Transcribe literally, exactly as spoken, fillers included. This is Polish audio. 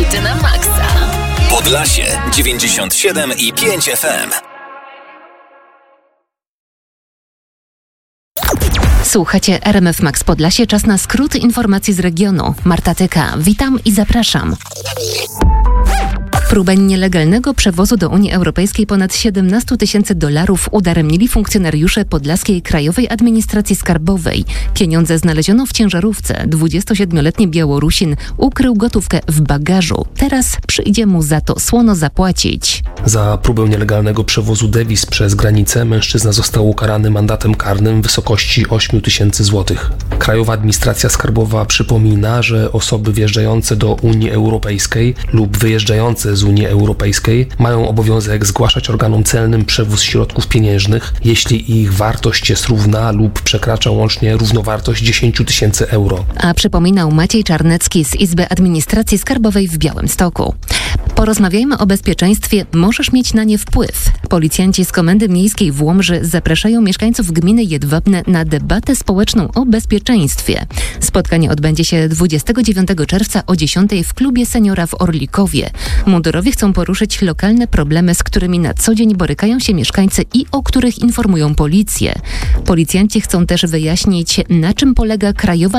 hity na maksa. Podlasie dziewięćdziesiąt siedem i pięć F M. Słuchacie R M F Max Podlasie. Czas na skrót informacji z regionu. Marta Tyka, witam i zapraszam. Próbę nielegalnego przewozu do Unii Europejskiej ponad siedemnaście tysięcy dolarów udaremnili funkcjonariusze Podlaskiej Krajowej Administracji Skarbowej. Pieniądze znaleziono w ciężarówce. dwudziestosiedmioletni Białorusin ukrył gotówkę w bagażu. Teraz przyjdzie mu za to słono zapłacić. Za próbę nielegalnego przewozu dewiz przez granicę mężczyzna został ukarany mandatem karnym w wysokości osiem tysięcy złotych. Krajowa Administracja Skarbowa przypomina, że osoby wjeżdżające do Unii Europejskiej lub wyjeżdżające z Unii Europejskiej mają obowiązek zgłaszać organom celnym przewóz środków pieniężnych, jeśli ich wartość jest równa lub przekracza łącznie równowartość dziesięć tysięcy euro. A przypominał Maciej Czarnecki z Izby Administracji Skarbowej w Białymstoku. Porozmawiajmy o bezpieczeństwie. Możesz mieć na nie wpływ. Policjanci z Komendy Miejskiej w Łomży zapraszają mieszkańców gminy Jedwabne na debatę społeczną o bezpieczeństwie. Spotkanie odbędzie się dwudziestego dziewiątego czerwca o dziesiątej w klubie seniora w Orlikowie. Mundurowi chcą poruszyć lokalne problemy, z którymi na co dzień borykają się mieszkańcy i o których informują policję. Policjanci chcą też wyjaśnić, na czym polega Krajowa